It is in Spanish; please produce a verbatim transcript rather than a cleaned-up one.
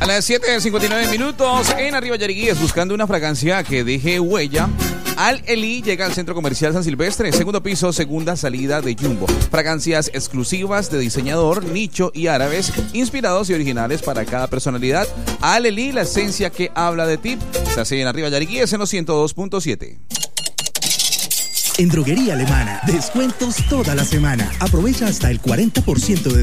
A las siete cincuenta y nueve minutos, en Arriba Yariguíes, buscando una fragancia que deje huella, Al Elí llega al Centro Comercial San Silvestre, segundo piso, segunda salida de Jumbo. Fragancias exclusivas de diseñador, nicho y árabes, inspirados y originales para cada personalidad. Al Elí, la esencia que habla de ti. Se hace en Arriba Yariguíes en los ciento dos punto siete. En Droguería Alemana, descuentos toda la semana. Aprovecha hasta el cuarenta por ciento de